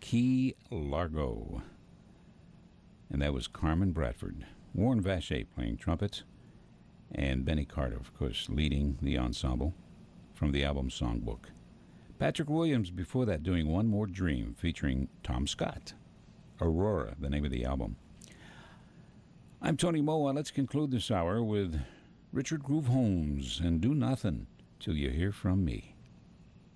Key Largo. And that was Carmen Bradford. Warren Vacher playing trumpets. And Benny Carter, of course, leading the ensemble from the album Songbook. Patrick Williams before that doing One More Dream featuring Tom Scott. Aurora, the name of the album. I'm Tony Moa. Let's conclude this hour with Richard Groove Holmes and Do Nothing Till You Hear From Me.